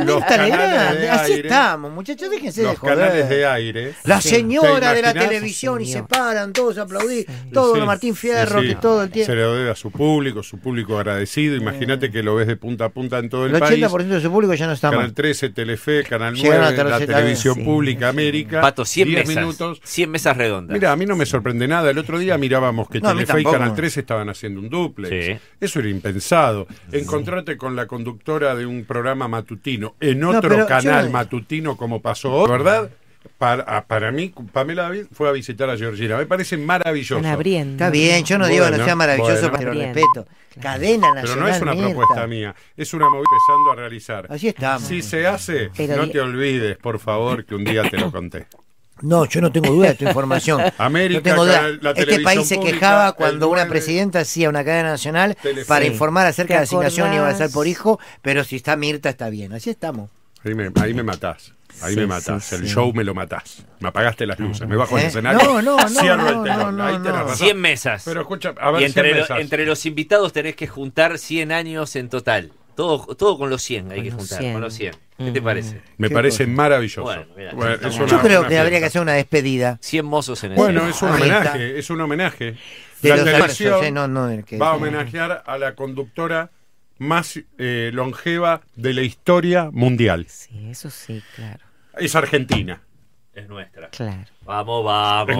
Los canales de Así aire, estamos, muchachos, déjense de los joder. canales de aire. La Sí. señora ¿Te de la imaginás? televisión y se Señor. paran todos a aplaudir, todo Sí, Martín Fierro, sí. que todo el tiempo. Se lo debe a su público agradecido. Imagínate que lo ves de punta a punta en todo el El país. 80% de su público ya no está Canal más. 13, Telefe, Canal Llegaron 9, hasta los la 70. Televisión Sí, Pública sí. América. Pato, 100 10 mesas. minutos. 100 mesas redondas. Mira, a mí no me sorprende nada. El otro día mirábamos que No, a mí Telefe y tampoco. Canal 13 estaban haciendo un duplex. Sí. Eso era impensado. Encontrarte con la conductora de un programa matutino en otro pero canal yo- matutino como pasó hoy, ¿verdad? Para mí, Pamela David fue a visitar a Georgina. Me parece maravilloso. Están abriendo. Está bien, yo no digo que no Bueno, sea maravilloso, bueno. pero Bien. respeto. Claro. Cadena Pero nacional. no es una Mirta. propuesta mía, es una movida empezando a realizar. Así estamos. Si se hace, Pero no di- te olvides, por favor, que un día te lo conté. No, yo no tengo duda de tu información. América, no tengo duda. la Este televisión país se pública, quejaba el cuando una 9, presidenta hacía una cadena nacional Telefe. para Sí. informar acerca de la ¿Te asignación acordás? universal por hijo, pero si está Mirta está bien. Así estamos. Ahí me matás. Ahí Sí, me matás. sí, El sí. show me lo matás. Me apagaste las luces. Me bajo el ¿Eh? escenario. No, Cierro el no, telón. no, Ahí no, tenés no. razón. 100 mesas. Pero escucha, a ver, Y 100 mesas. entre los invitados tenés que juntar 100 años en total. Todo con los 100 hay Con que los juntar, 100. con los 100. ¿Qué te parece? Me ¿Qué parece cosa? maravilloso. Bueno, mira, es Yo una- creo una que habría que fiesta. hacer una despedida 100 mozos en el Bueno, cielo. es un Ahí está. homenaje, es un homenaje. de La los televisión alzos, no del que. va a homenajear a la conductora más longeva de la historia mundial. Sí, eso sí, claro. Es Argentina. Es nuestra. Claro. Vamos, vamos.